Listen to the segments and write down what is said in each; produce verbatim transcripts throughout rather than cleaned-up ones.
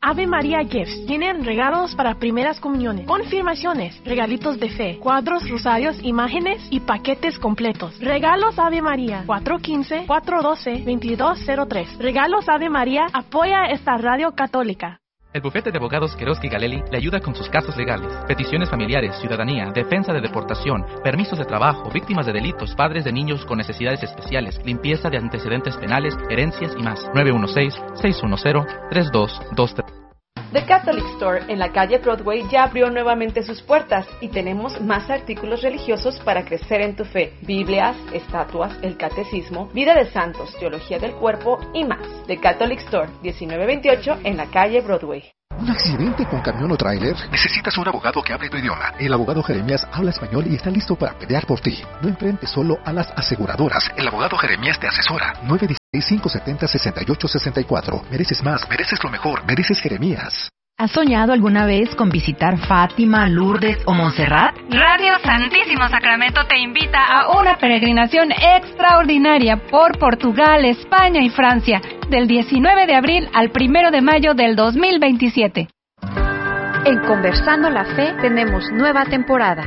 Ave María Gifts tienen regalos para primeras comuniones, confirmaciones, regalitos de fe, cuadros, rosarios, imágenes y paquetes completos. Regalos Ave María, cuatro uno cinco, cuatro uno dos, dos dos cero tres. Regalos Ave María apoya esta radio católica. El bufete de abogados Queroski Galeli le ayuda con sus casos legales, peticiones familiares, ciudadanía, defensa de deportación, permisos de trabajo, víctimas de delitos, padres de niños con necesidades especiales, limpieza de antecedentes penales, herencias y más. nueve uno seis, seis uno cero, tres dos dos tres. The Catholic Store en la calle Broadway ya abrió nuevamente sus puertas y tenemos más artículos religiosos para crecer en tu fe. Biblias, estatuas, el catecismo, vida de santos, teología del cuerpo y más. The Catholic Store, diecinueve veintiocho en la calle Broadway. ¿Un accidente con camión o tráiler? Necesitas un abogado que hable tu idioma. El abogado Jeremías habla español y está listo para pelear por ti. No enfrentes solo a las aseguradoras. El abogado Jeremías te asesora. nueve uno seis, cinco siete cero, seis ocho seis cuatro. Mereces más, mereces lo mejor, mereces Jeremías. ¿Has soñado alguna vez con visitar Fátima, Lourdes o Montserrat? Radio Santísimo Sacramento te invita a una peregrinación extraordinaria por Portugal, España y Francia, del diecinueve de abril al primero de mayo del dos mil veintisiete. En Conversando la Fe tenemos nueva temporada.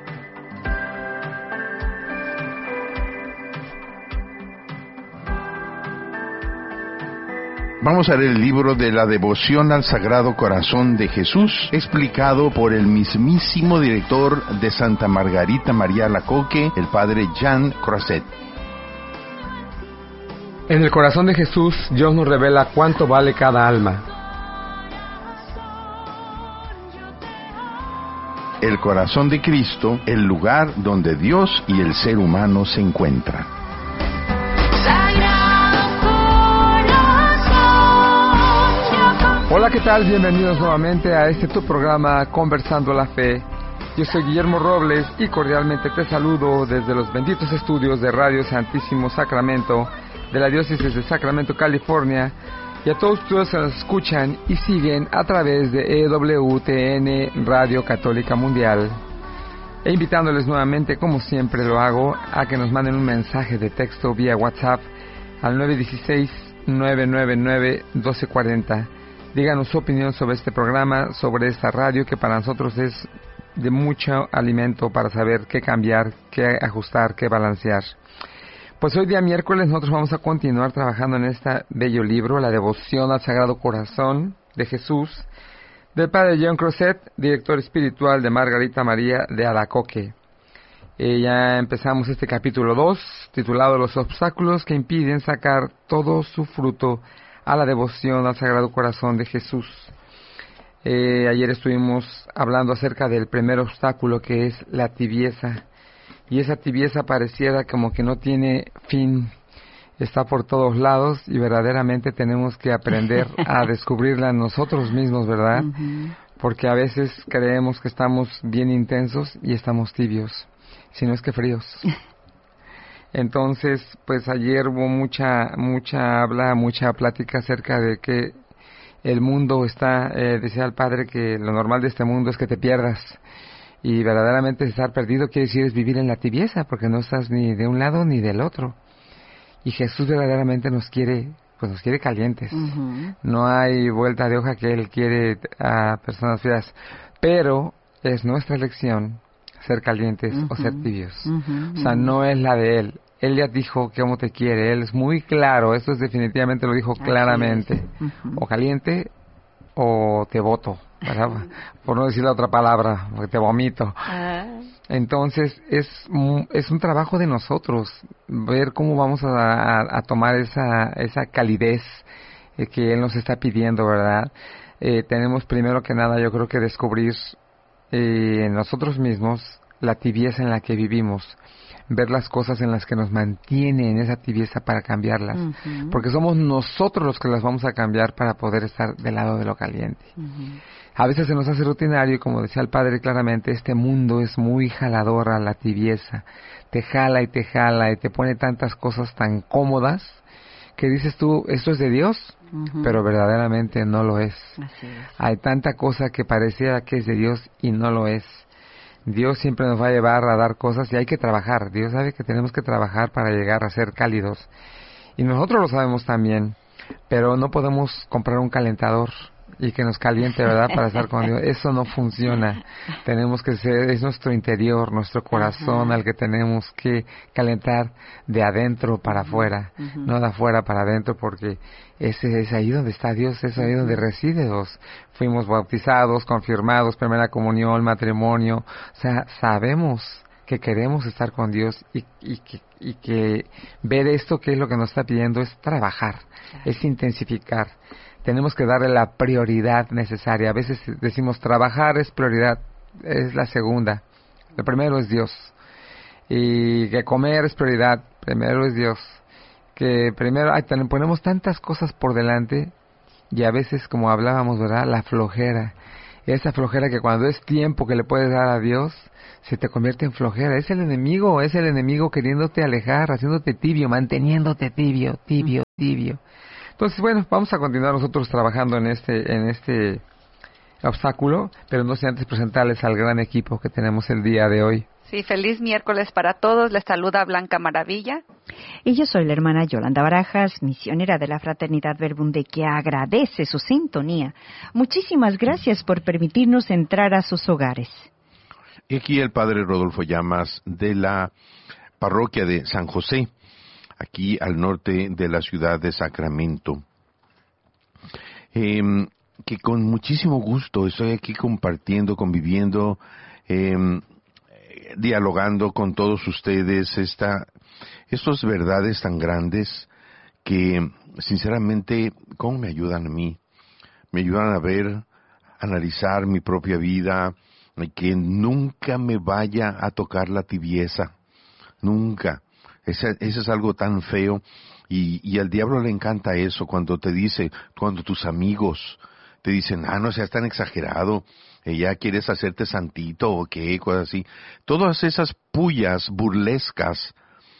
Vamos a leer el libro de la devoción al Sagrado Corazón de Jesús, explicado por el mismísimo director de Santa Margarita María Alacoque, el padre Jean Croisset. En el corazón de Jesús, Dios nos revela cuánto vale cada alma. El corazón de Cristo, el lugar donde Dios y el ser humano se encuentran. Hola, ¿qué tal? Bienvenidos nuevamente a este tu programa Conversando la Fe. Yo soy Guillermo Robles y cordialmente te saludo desde los benditos estudios de Radio Santísimo Sacramento de la Diócesis de Sacramento, California, y a todos ustedes que nos escuchan y siguen a través de E W T N Radio Católica Mundial. E invitándoles nuevamente, como siempre lo hago, a que nos manden un mensaje de texto vía WhatsApp al nueve uno seis, nueve nueve nueve, uno dos cuatro cero. Díganos su opinión sobre este programa, sobre esta radio, que para nosotros es de mucho alimento para saber qué cambiar, qué ajustar, qué balancear. Pues hoy día miércoles nosotros vamos a continuar trabajando en este bello libro, La Devoción al Sagrado Corazón de Jesús, del padre Jean Croisset, director espiritual de Margarita María de Alacoque. Eh, ya empezamos este capítulo dos, titulado Los obstáculos que impiden sacar todo su fruto a la devoción al Sagrado Corazón de Jesús. Eh, ayer estuvimos hablando acerca del primer obstáculo, que es la tibieza, y esa tibieza pareciera como que no tiene fin, está por todos lados, y verdaderamente tenemos que aprender a descubrirla nosotros mismos, ¿verdad? Uh-huh. Porque a veces creemos que estamos bien intensos y estamos tibios, si no es que fríos. Entonces, pues ayer hubo mucha, mucha habla, mucha plática acerca de que el mundo está, eh, decía el padre que lo normal de este mundo es que te pierdas. Y verdaderamente estar perdido quiere decir es vivir en la tibieza, porque no estás ni de un lado ni del otro. Y Jesús verdaderamente nos quiere, pues nos quiere calientes. Uh-huh. No hay vuelta de hoja, que Él quiere a personas frías. Pero es nuestra elección ser calientes uh-huh. o ser tibios. Uh-huh. O sea, no es la de Él. Él ya dijo cómo te quiere. Él es muy claro. Esto es definitivamente lo dijo claramente. Uh-huh. O caliente o te boto, ¿verdad? Por no decir la otra palabra, porque te vomito. Uh-huh. Entonces, es, es un trabajo de nosotros ver cómo vamos a, a, a tomar esa, esa calidez eh, que Él nos está pidiendo, ¿verdad? Eh, tenemos primero que nada, yo creo que descubrir eh, en nosotros mismos la tibieza en la que vivimos, ver las cosas en las que nos mantienen esa tibieza para cambiarlas, uh-huh. porque somos nosotros los que las vamos a cambiar para poder estar del lado de lo caliente. Uh-huh. A veces se nos hace rutinario, y como decía el padre claramente, este mundo es muy jalador a la tibieza, te jala y te jala y te pone tantas cosas tan cómodas que dices tú, esto es de Dios, uh-huh. pero verdaderamente no lo es. Así es. Hay tanta cosa que pareciera que es de Dios y no lo es. Dios siempre nos va a llevar a dar cosas y hay que trabajar. Dios sabe que tenemos que trabajar para llegar a ser cálidos. Y nosotros lo sabemos también, pero no podemos comprar un calentador y que nos caliente, ¿verdad? Para estar con Dios. Eso no funciona. Tenemos que ser, es nuestro interior, nuestro corazón uh-huh. al que tenemos que calentar de adentro para afuera, uh-huh. no de afuera para adentro, porque ese es ahí donde está Dios, es ahí donde reside Dios. Fuimos bautizados, confirmados, primera comunión, matrimonio, o sea, sabemos que queremos estar con Dios y, y, que, y que ver esto que es lo que nos está pidiendo es trabajar, claro. es intensificar. Tenemos que darle la prioridad necesaria. A veces decimos trabajar es prioridad, es la segunda. Lo primero es Dios. Y que comer es prioridad, primero es Dios. Que primero, ay, ponemos tantas cosas por delante y a veces, como hablábamos, ¿verdad? La flojera. Esa flojera que cuando es tiempo que le puedes dar a Dios, se te convierte en flojera. Es el enemigo, es el enemigo queriéndote alejar, haciéndote tibio, manteniéndote tibio, tibio, tibio. Entonces, bueno, vamos a continuar nosotros trabajando en este, en este obstáculo, pero no sin antes presentarles al gran equipo que tenemos el día de hoy. Sí, feliz miércoles para todos. Les saluda Blanca Maravilla. Y yo soy la hermana Yolanda Barajas, misionera de la Fraternidad Verbunde, que agradece su sintonía. Muchísimas gracias por permitirnos entrar a sus hogares. Y aquí el padre Rodolfo Llamas de la parroquia de San José, aquí al norte de la ciudad de Sacramento. Eh, que con muchísimo gusto estoy aquí compartiendo, conviviendo, eh, dialogando con todos ustedes esta, estas verdades tan grandes que sinceramente, ¿cómo me ayudan a mí? Me ayudan a ver, analizar mi propia vida, que nunca me vaya a tocar la tibieza, nunca. Ese, ese es algo tan feo y, y al diablo le encanta eso cuando te dice, cuando tus amigos te dicen, ah, no seas tan exagerado, ya quieres hacerte santito o qué, cosas así. Todas esas pullas burlescas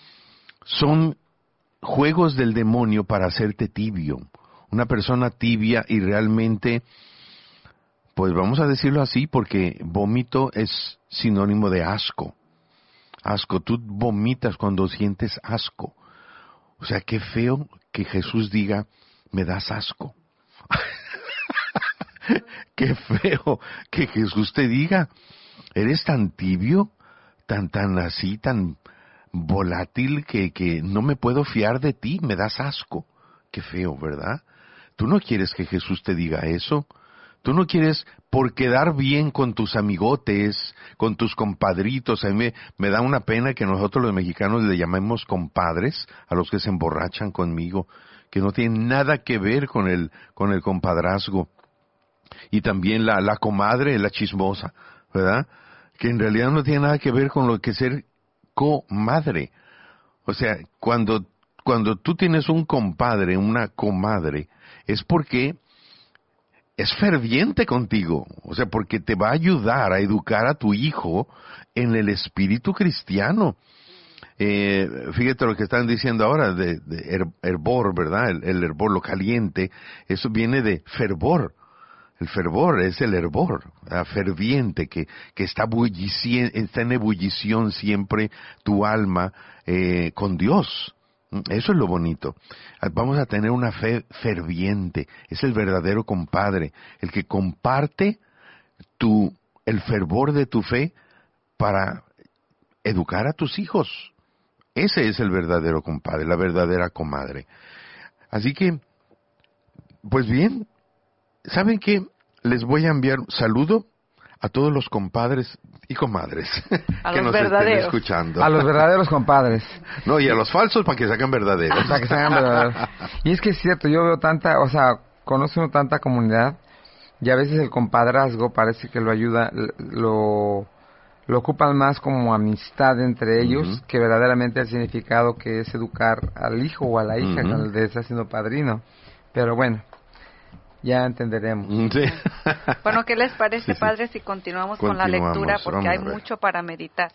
son juegos del demonio para hacerte tibio. Una persona tibia y realmente, pues vamos a decirlo así, porque vómito es sinónimo de asco. Asco, tú vomitas cuando sientes asco. O sea, qué feo que Jesús diga, me das asco. Qué feo que Jesús te diga, eres tan tibio, tan tan así, tan volátil que, que no me puedo fiar de ti, me das asco. Qué feo, ¿verdad? Tú no quieres que Jesús te diga eso. Tú no quieres, por quedar bien con tus amigotes, con tus compadritos. A mí me, me da una pena que nosotros los mexicanos le llamemos compadres a los que se emborrachan conmigo, que no tienen nada que ver con el, con el compadrazgo. Y también la, la comadre, la chismosa, ¿verdad? Que en realidad no tiene nada que ver con lo que es ser comadre. O sea, cuando, cuando tú tienes un compadre, una comadre, es porque es ferviente contigo. O sea, porque te va a ayudar a educar a tu hijo en el espíritu cristiano. Eh, fíjate lo que están diciendo ahora de, de her, hervor, ¿verdad? El, el hervor, lo caliente, eso viene de fervor. El fervor es el hervor, ¿verdad? Ferviente, que, que está, bullici- está en ebullición siempre tu alma eh, con Dios. Eso es lo bonito. Vamos a tener una fe ferviente. Es el verdadero compadre, el que comparte tu, el fervor de tu fe para educar a tus hijos. Ese es el verdadero compadre, la verdadera comadre. Así que, pues bien, ¿saben qué? Les voy a enviar un saludo a todos los compadres y comadres a que los nos verdaderos. estén escuchando. A los verdaderos compadres. No, y a los falsos para que se hagan verdaderos. Para que se hagan verdaderos. Y es que es cierto, yo veo tanta, o sea, conozco uno tanta comunidad y a veces el compadrazgo parece que lo ayuda, lo, lo ocupan más como amistad entre ellos uh-huh. que verdaderamente el significado que es educar al hijo o a la hija uh-huh. cuando le está siendo padrino. Pero bueno, ya entenderemos. Sí. Bueno, ¿qué les parece, sí, sí. padre, si continuamos, continuamos con la lectura? Porque hay mucho para meditar.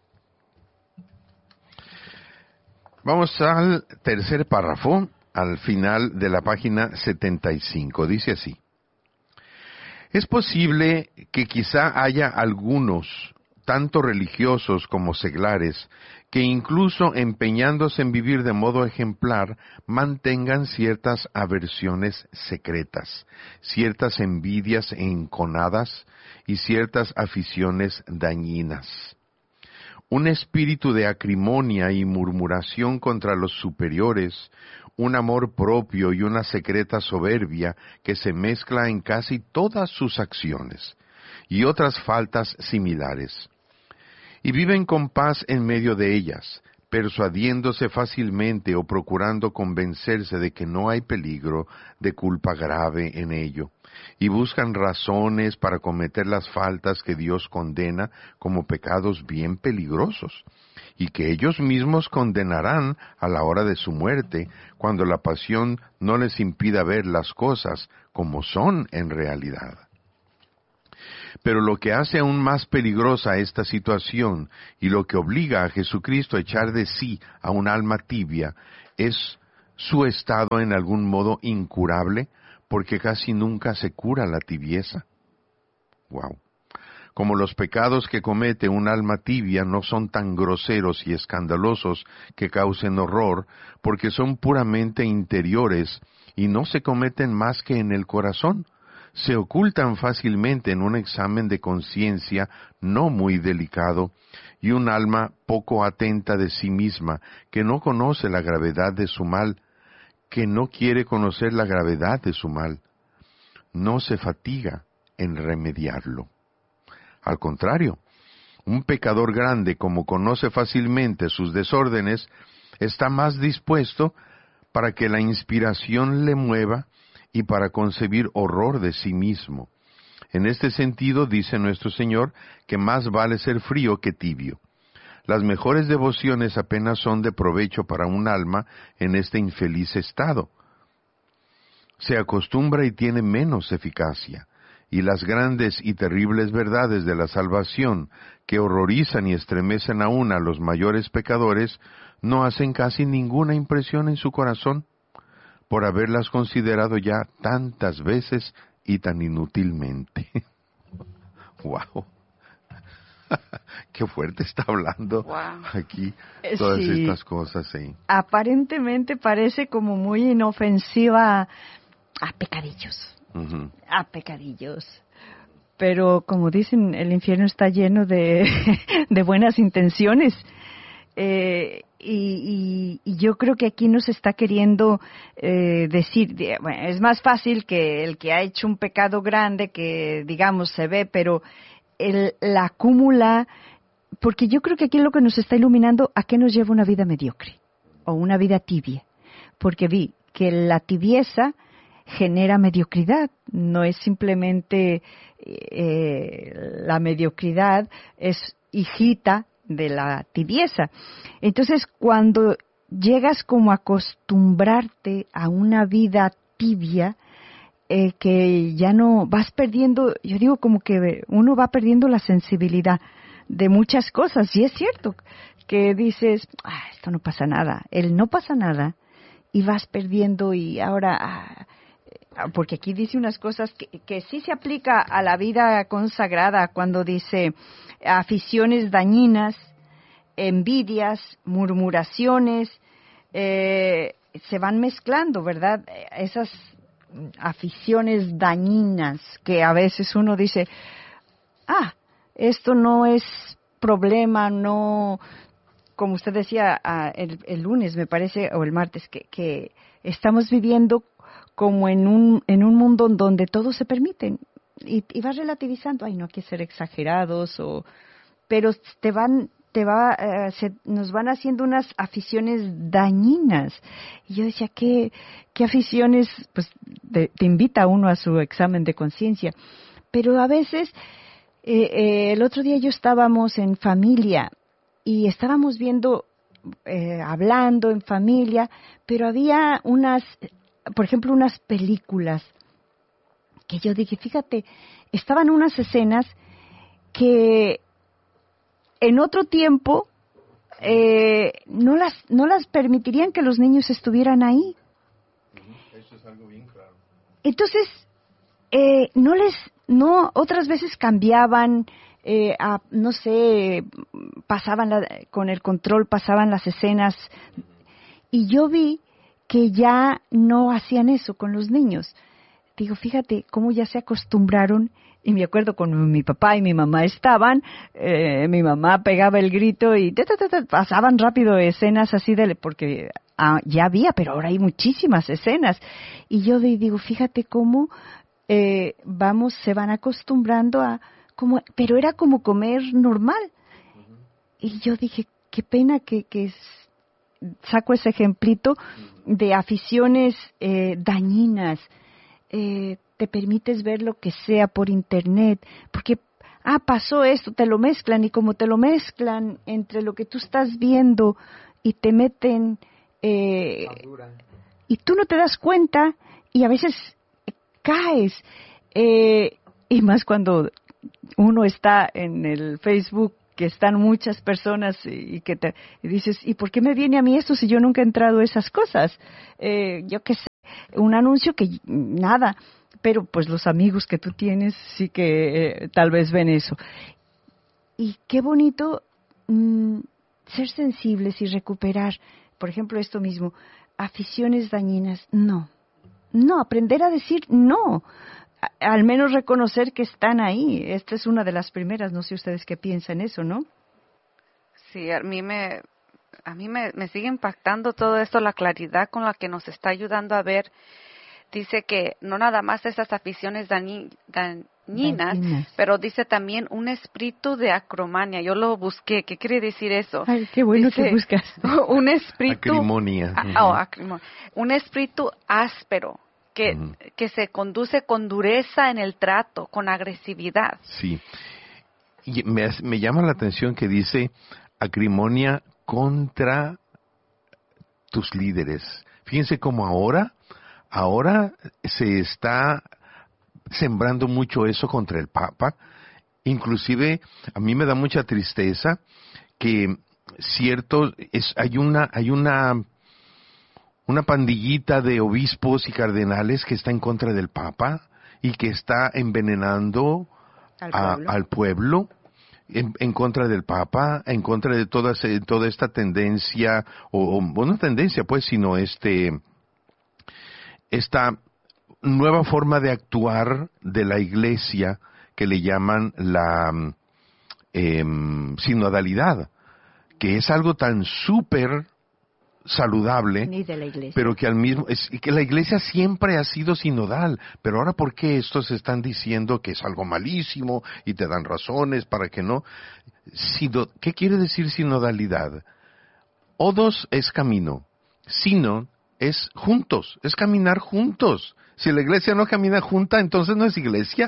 Vamos al tercer párrafo, al final de la página setenta y cinco. Dice así. Es posible que quizá haya algunos tanto religiosos como seglares, que incluso empeñándose en vivir de modo ejemplar, mantengan ciertas aversiones secretas, ciertas envidias enconadas y ciertas aficiones dañinas. Un espíritu de acrimonia y murmuración contra los superiores, un amor propio y una secreta soberbia que se mezcla en casi todas sus acciones, y otras faltas similares. Y viven con paz en medio de ellas, persuadiéndose fácilmente o procurando convencerse de que no hay peligro de culpa grave en ello, y buscan razones para cometer las faltas que Dios condena como pecados bien peligrosos, y que ellos mismos condenarán a la hora de su muerte, cuando la pasión no les impida ver las cosas como son en realidad. Pero lo que hace aún más peligrosa esta situación y lo que obliga a Jesucristo a echar de sí a un alma tibia es su estado en algún modo incurable, porque casi nunca se cura la tibieza. Wow. Como los pecados que comete un alma tibia no son tan groseros y escandalosos que causen horror, porque son puramente interiores y no se cometen más que en el corazón, se ocultan fácilmente en un examen de conciencia no muy delicado, y un alma poco atenta de sí misma, que no conoce la gravedad de su mal, que no quiere conocer la gravedad de su mal, no se fatiga en remediarlo. Al contrario, un pecador grande, como conoce fácilmente sus desórdenes, está más dispuesto para que la inspiración le mueva y para concebir horror de sí mismo. En este sentido, dice nuestro Señor, que más vale ser frío que tibio. Las mejores devociones apenas son de provecho para un alma en este infeliz estado. Se acostumbra y tiene menos eficacia, y las grandes y terribles verdades de la salvación, que horrorizan y estremecen aún a los mayores pecadores, no hacen casi ninguna impresión en su corazón, por haberlas considerado ya tantas veces y tan inútilmente. ¡Wow! ¡Qué fuerte está hablando wow. aquí todas sí. estas cosas! Sí. Aparentemente parece como muy inofensiva a pecadillos, uh-huh. a pecadillos. Pero como dicen, el infierno está lleno de, de buenas intenciones. Eh, y, y, y yo creo que aquí nos está queriendo eh, decir, bueno, es más fácil que el que ha hecho un pecado grande, que digamos se ve, pero el, la acumula, porque yo creo que aquí es lo que nos está iluminando a qué nos lleva una vida mediocre o una vida tibia, porque vi que la tibieza genera mediocridad, no es simplemente eh, la mediocridad, es hijita de la tibieza. Entonces, cuando llegas como a acostumbrarte a una vida tibia, eh, que ya no vas perdiendo, yo digo como que uno va perdiendo la sensibilidad de muchas cosas, y es cierto que dices, ah, esto no pasa nada, el no pasa nada, y vas perdiendo, y ahora, ah, porque aquí dice unas cosas que, que sí se aplica a la vida consagrada, cuando dice aficiones dañinas, envidias, murmuraciones, eh, se van mezclando, ¿verdad? Esas aficiones dañinas que a veces uno dice, ah, esto no es problema, no, como usted decía el, el lunes, me parece, o el martes, que, que estamos viviendo como en un en un mundo donde todo se permite, y, y vas relativizando, ay, no hay que ser exagerados, o pero te van te va eh, se, nos van haciendo unas aficiones dañinas. Y yo decía, ¿qué, qué aficiones? Pues te, te invita a uno a su examen de conciencia. Pero a veces, eh, eh, el otro día yo estábamos en familia y estábamos viendo, eh, hablando en familia, pero había unas, por ejemplo, unas películas que yo dije, fíjate, estaban unas escenas que en otro tiempo eh, no las no las permitirían que los niños estuvieran ahí. Eso es algo bien claro. Entonces, eh, no les no, otras veces cambiaban, eh, a, no sé, pasaban la, con el control, pasaban las escenas, y yo vi que ya no hacían eso con los niños. Digo, fíjate cómo ya se acostumbraron, y me acuerdo cuando mi papá y mi mamá estaban, eh, mi mamá pegaba el grito y ta, ta, ta, ta, pasaban rápido escenas así, de porque ah, ya había, pero ahora hay muchísimas escenas. Y yo digo, fíjate cómo eh, vamos, se van acostumbrando a, como, pero era como comer normal. Uh-huh. Y yo dije, qué pena que, que saco ese ejemplito de aficiones eh, dañinas. Eh, te permites ver lo que sea por internet, porque, ah, pasó esto, te lo mezclan, y como te lo mezclan entre lo que tú estás viendo y te meten, eh, y tú no te das cuenta, y a veces caes, eh, y más cuando uno está en el Facebook, que están muchas personas y que te y dices, ¿y por qué me viene a mí esto si yo nunca he entrado a esas cosas? Eh, yo qué sé, un anuncio que nada, pero pues los amigos que tú tienes sí que eh, tal vez ven eso. Y qué bonito mmm, ser sensibles y recuperar, por ejemplo, esto mismo, aficiones dañinas, no, no, aprender a decir no. Al menos reconocer que están ahí. Esta es una de las primeras. No sé ustedes qué piensan eso, ¿no? Sí, a mí me a mí me, me sigue impactando todo esto, la claridad con la que nos está ayudando a ver. Dice que no nada más esas aficiones dañi, dañinas, dañinas, pero dice también un espíritu de acromania. Yo lo busqué. ¿Qué quiere decir eso? Ay, qué bueno dice, que buscas. Un espíritu... Acrimonia. A, oh, acrimonia. Un espíritu áspero. Que, uh-huh. que se conduce con dureza en el trato, con agresividad. Sí. Y me, me llama la atención que dice acrimonia contra tus líderes. Fíjense cómo ahora, ahora se está sembrando mucho eso contra el Papa. Inclusive, a mí me da mucha tristeza que cierto, es, hay una, hay una... una pandillita de obispos y cardenales que está en contra del Papa y que está envenenando al pueblo, a, al pueblo en, en contra del Papa, en contra de toda, toda esta tendencia, o, o no tendencia pues, sino este esta nueva forma de actuar de la Iglesia que le llaman la eh, sinodalidad, que es algo tan súper saludable, ni de la iglesia, pero que al mismo es que la iglesia siempre ha sido sinodal, pero ahora ¿por qué estos están diciendo que es algo malísimo y te dan razones para que no? Sino, ¿qué quiere decir sinodalidad? Odos es camino, sino es juntos, es caminar juntos. Si la iglesia no camina junta, entonces no es iglesia.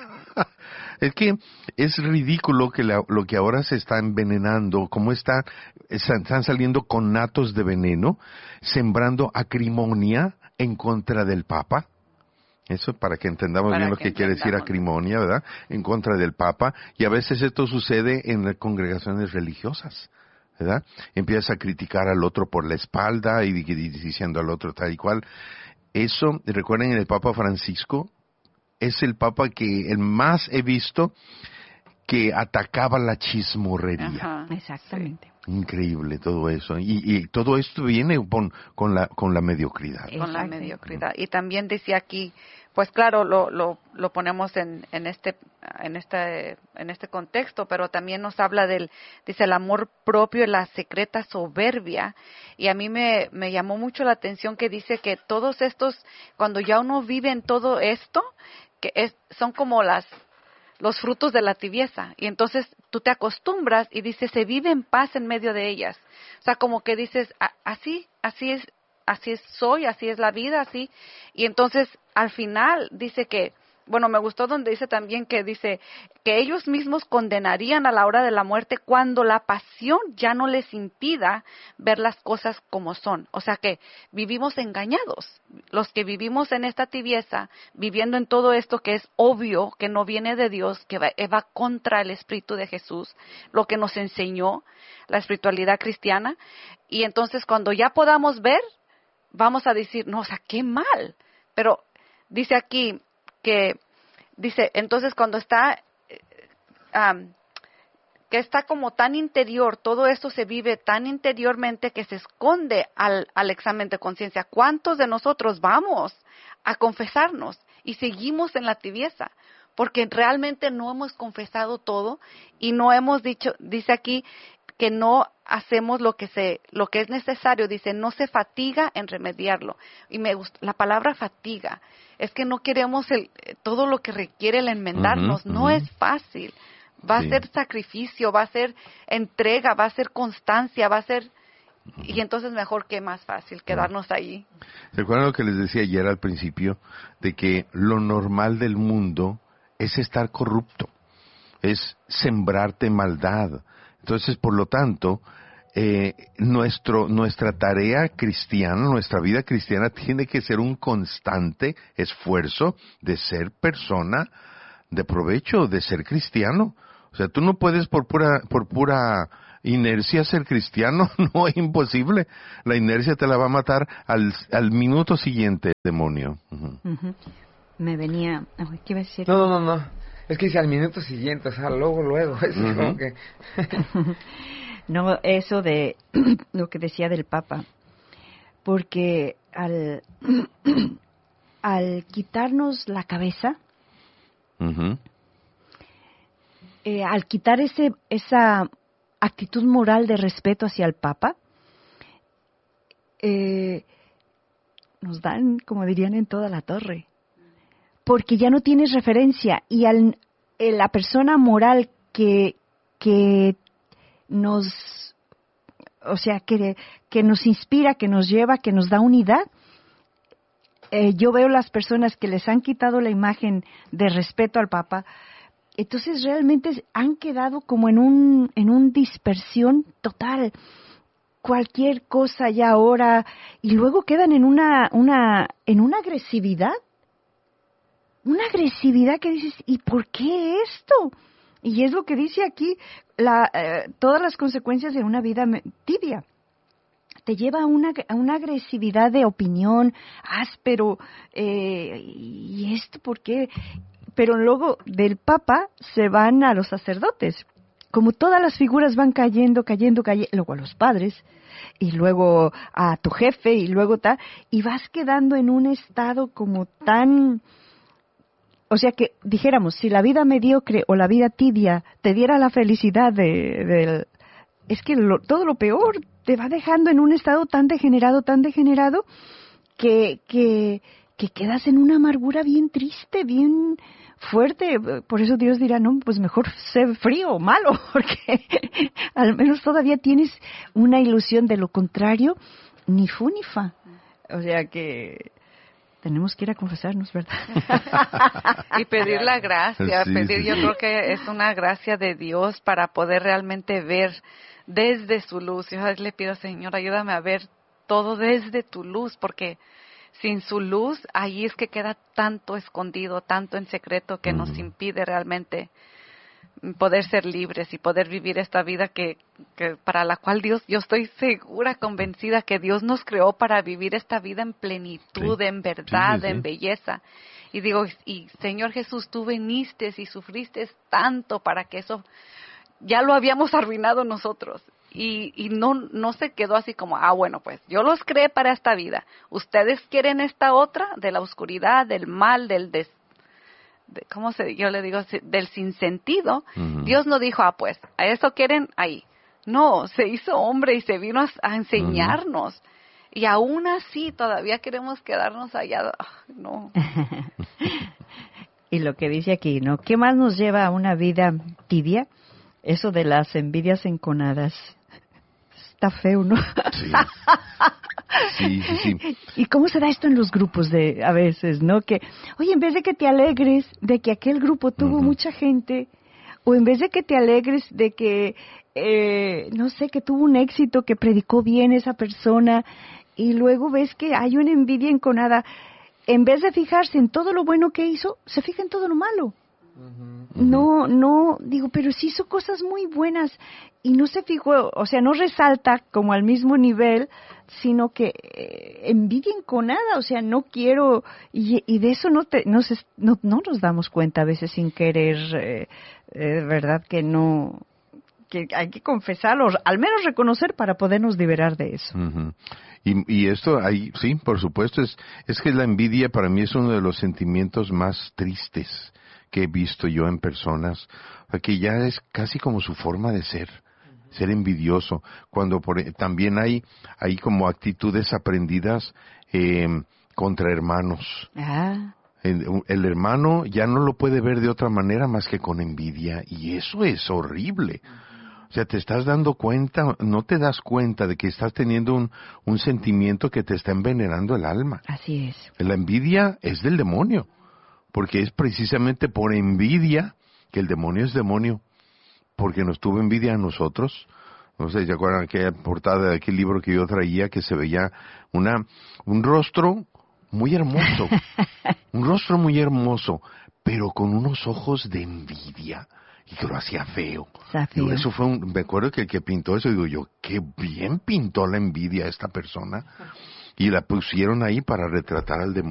Es que es ridículo que la, lo que ahora se está envenenando, como está, están saliendo conatos de veneno, sembrando acrimonia en contra del Papa. Eso para que entendamos para bien lo que, que quiere decir acrimonia, ¿verdad? En contra del Papa. Y a veces esto sucede en las congregaciones religiosas, ¿verdad? Empiezas a criticar al otro por la espalda y, y, y diciendo al otro tal y cual. Eso, recuerden, el Papa Francisco es el Papa que el más he visto que atacaba la chismorrería. Ajá, exactamente. Increíble todo eso. Y, y todo esto viene con, con, la, con la mediocridad. Con la mediocridad. Y también decía aquí, pues claro, lo, lo, lo ponemos en, en, este, en, este, en este contexto, pero también nos habla del, dice, el amor propio y la secreta soberbia. Y a mí me, me llamó mucho la atención que dice que todos estos, cuando ya uno vive en todo esto, que es, son como las los frutos de la tibieza, y entonces tú te acostumbras y dices, se vive en paz en medio de ellas. O sea, como que dices, así, así es, así es soy, así es la vida, así. Y entonces, al final, dice que, bueno, me gustó donde dice también que dice que ellos mismos condenarían a la hora de la muerte cuando la pasión ya no les impida ver las cosas como son. O sea que vivimos engañados. Los que vivimos en esta tibieza, viviendo en todo esto que es obvio, que no viene de Dios, que va, va contra el Espíritu de Jesús, lo que nos enseñó la espiritualidad cristiana. Y entonces cuando ya podamos ver, vamos a decir, no, o sea, qué mal. Pero dice aquí que dice, entonces cuando está, um, que está como tan interior, todo esto se vive tan interiormente que se esconde al, al examen de conciencia. ¿Cuántos de nosotros vamos a confesarnos y seguimos en la tibieza? Porque realmente no hemos confesado todo y no hemos dicho, dice aquí, que no hacemos lo que se, lo que es necesario, dice, no se fatiga en remediarlo. Y me gusta, la palabra fatiga, es que no queremos el, todo lo que requiere el enmendarnos, uh-huh, no uh-huh. es fácil. Va sí. a ser sacrificio, va a ser entrega, va a ser constancia, va a ser... Uh-huh. Y entonces mejor que más fácil quedarnos uh-huh. ahí. ¿Recuerdan lo que les decía ayer al principio? De que lo normal del mundo es estar corrupto, es sembrarte maldad. Entonces, por lo tanto, eh, nuestro, nuestra tarea cristiana, nuestra vida cristiana tiene que ser un constante esfuerzo de ser persona de provecho, de ser cristiano. O sea, tú no puedes por pura, por pura inercia ser cristiano, no, es imposible. La inercia te la va a matar al, al minuto siguiente, demonio. Uh-huh. Uh-huh. Me venía... ¿Qué iba a decir? No, no, no, no. Es que dice al minuto siguiente, o sea, luego, luego. Es uh-huh. como que... No, eso de lo que decía del Papa. Porque al, al quitarnos la cabeza, uh-huh. eh, al quitar ese esa actitud moral de respeto hacia el Papa, eh, nos dan, como dirían, en toda la torre. Porque ya no tienes referencia y al, eh, la persona moral que, que nos, o sea, que, que nos inspira, que nos lleva, que nos da unidad, eh, yo veo las personas que les han quitado la imagen de respeto al Papa, entonces realmente han quedado como en un, en un dispersión total, cualquier cosa ya ahora, y luego quedan en una, una, en una agresividad. Una agresividad que dices, ¿y por qué esto? Y es lo que dice aquí, la, eh, todas las consecuencias de una vida tibia. Te lleva a una, a una agresividad de opinión, áspero, eh, ¿y esto por qué? Pero luego del Papa se van a los sacerdotes. Como todas las figuras van cayendo, cayendo, cayendo, luego a los padres, y luego a tu jefe, y luego tal, y vas quedando en un estado como tan... O sea que, dijéramos, si la vida mediocre o la vida tibia te diera la felicidad de... de es que lo, todo lo peor te va dejando en un estado tan degenerado, tan degenerado, que, que, que quedas en una amargura bien triste, bien fuerte. Por eso Dios dirá, no, pues mejor sé frío o malo, porque al menos todavía tienes una ilusión. De lo contrario, ni fu ni fa. O sea que... Tenemos que ir a confesarnos, ¿verdad? Y pedir la gracia, sí, pedir, sí, yo sí. creo que es una gracia de Dios para poder realmente ver desde su luz. Yo le pido, Señor, ayúdame a ver todo desde tu luz, porque sin su luz, ahí es que queda tanto escondido, tanto en secreto, que mm. nos impide realmente poder ser libres y poder vivir esta vida que, que para la cual Dios, yo estoy segura, convencida que Dios nos creó para vivir esta vida en plenitud, sí. en verdad, sí, sí, sí. en belleza. Y digo, y Señor Jesús, tú viniste y sufriste tanto para que eso ya lo habíamos arruinado nosotros. Y, y no, no se quedó así como, ah, bueno, pues yo los creé para esta vida. Ustedes quieren esta otra, de la oscuridad, del mal, del des De, ¿cómo se, yo le digo? Del sinsentido. Uh-huh. Dios no dijo, ah, pues, a eso quieren ahí. No, se hizo hombre y se vino a, a enseñarnos. Uh-huh. Y aún así todavía queremos quedarnos allá. Oh, no. Y lo que dice aquí, ¿no? ¿Qué más nos lleva a una vida tibia? Eso de las envidias enconadas. Está feo, ¿no? Sí. Sí, sí, sí. ¿Y cómo se da esto en los grupos de a veces, no? Que, oye, en vez de que te alegres de que aquel grupo tuvo uh-huh. mucha gente, o en vez de que te alegres de que, eh, no sé, que tuvo un éxito, que predicó bien esa persona, y luego ves que hay una envidia enconada, en vez de fijarse en todo lo bueno que hizo, se fija en todo lo malo. Uh-huh. no, no, digo, pero sí hizo cosas muy buenas y no se fijó, o sea, no resalta como al mismo nivel, sino que eh, envidia enconada, o sea, no quiero, y, y de eso no, te, no, se, no, no nos damos cuenta a veces sin querer, eh, eh, ¿verdad? Que no, que hay que confesarlo, al menos reconocer para podernos liberar de eso. Uh-huh. Y, y esto, ahí, sí, por supuesto, es, es que la envidia para mí es uno de los sentimientos más tristes que he visto yo en personas, que ya es casi como su forma de ser, ser envidioso, cuando por, también hay, hay como actitudes aprendidas eh, contra hermanos. Ah. El, el hermano ya no lo puede ver de otra manera más que con envidia, y eso es horrible. O sea, te estás dando cuenta, no te das cuenta de que estás teniendo un, un sentimiento que te está envenenando el alma. Así es. La envidia es del demonio, porque es precisamente por envidia que el demonio es demonio, porque nos tuvo envidia a nosotros. No sé, ¿se acuerdan aquella portada de aquel libro que yo traía que se veía una un rostro muy hermoso, un rostro muy hermoso, pero con unos ojos de envidia? Y que lo hacía feo. Digo, eso fue un, me acuerdo que el que pintó eso, digo yo, qué bien pintó la envidia a esta persona. Y la pusieron ahí para retratar al demonio.